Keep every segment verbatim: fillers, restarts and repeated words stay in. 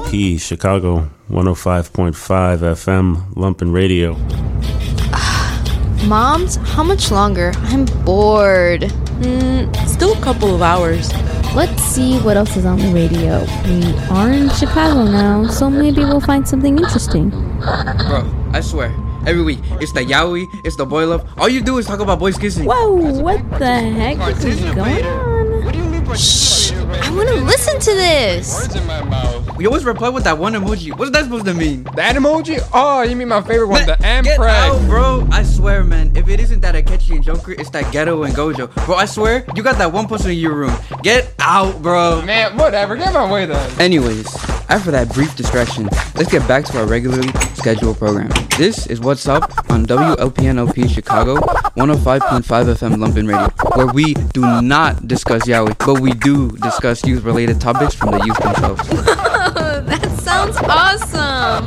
P, Chicago, one oh five point five F M, Lumpin' Radio. Moms, how much longer? I'm bored. Mm, still a couple of hours. Let's see what else is on the radio. We are in Chicago now, so maybe we'll find something interesting. Bro, I swear, every week, it's the yaoi, it's the boy love. All you do is talk about boys kissing. Whoa, what the heck is going on? What do you mean by Shh, I want to listen to this. words in my mouth? We always reply with that one emoji. What's that supposed to mean? That emoji? Oh, you mean my favorite one, Man, the M get preg. out, bro. I swear, man. If it isn't that Akechi and Joker, it's that Ghetto and Gojo. Bro, I swear, you got that one person in your room. Get out, bro. Man, whatever. Get my way then. Anyways, after that brief distraction, let's get back to our regularly scheduled program. This is What's Up on W L P N O P Chicago, one oh five point five F M Lumpin' Radio, where we do not discuss yaoi, but we do discuss youth-related topics from the youth themselves. That sounds awesome.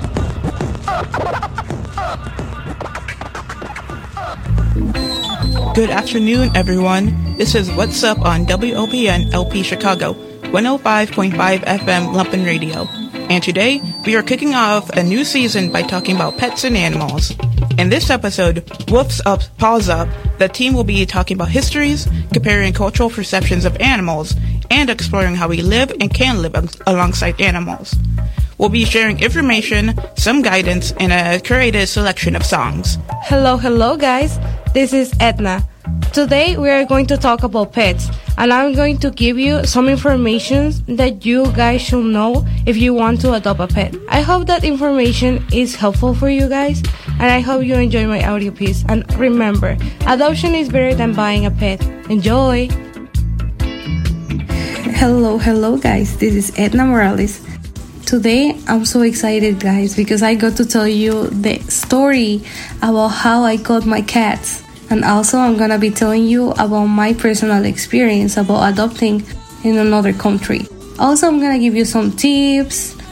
Good afternoon, everyone. This is What's Up on W O P N L P Chicago, one oh five point five F M Lumpin' Radio. And today, we are kicking off a new season by talking about pets and animals. In this episode, Whoops Up, Paws Up, the team will be talking about histories, comparing cultural perceptions of animals, and exploring how we live and can live alongside animals. We'll be sharing information, some guidance, and a curated selection of songs. Hello, hello guys. This is Edna. Today we are going to talk about pets, and I'm going to give you some information that you guys should know if you want to adopt a pet. I hope that information is helpful for you guys, and I hope you enjoy my audio piece. And remember, adoption is better than buying a pet. Enjoy! Hello, hello guys. This is Edna Morales. Today I'm so excited guys because I got to tell you the story about how I got my cats. And also I'm gonna be telling you about my personal experience about adopting in another country. Also I'm gonna give you some tips,